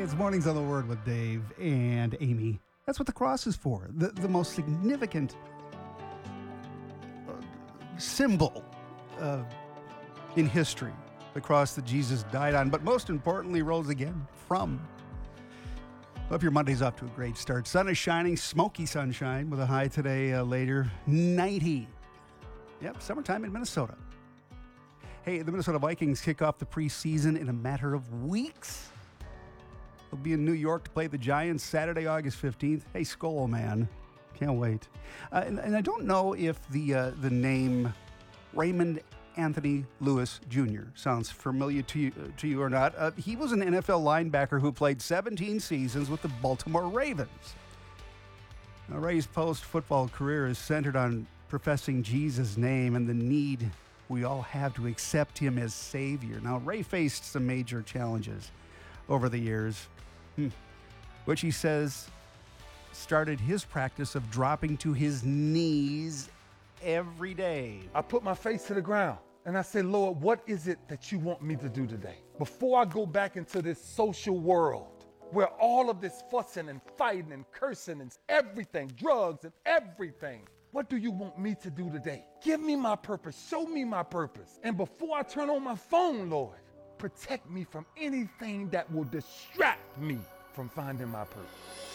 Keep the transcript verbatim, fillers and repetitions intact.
It's Mornings on the Word with Dave and Amy. That's what the cross is for. The, the most significant uh, symbol uh, in history. The cross that Jesus died on, but most importantly, rose again from. Hope your Monday's off to a great start. Sun is shining, smoky sunshine with a high today uh, later, ninety. Yep, summertime in Minnesota. Hey, the Minnesota Vikings kick off the preseason in a matter of weeks. They'll be in New York to play the Giants Saturday, August fifteenth. Hey, Skol, man. Can't wait. Uh, and, and I don't know if the uh, the name Raymond Anthony Lewis Junior sounds familiar to you, uh, to you or not. Uh, he was an N F L linebacker who played seventeen seasons with the Baltimore Ravens. Now, Ray's post-football career is centered on professing Jesus' name and the need we all have to accept him as Savior. Now, Ray faced some major challenges over the years, hmm, which he says started his practice of dropping to his knees every day. I put my face to the ground and I say, Lord, what is it that you want me to do today? Before I go back into this social world where all of this fussing and fighting and cursing and everything, drugs and everything, what do you want me to do today? Give me my purpose. Show me my purpose. And before I turn on my phone, Lord, protect me from anything that will distract me from finding my purpose.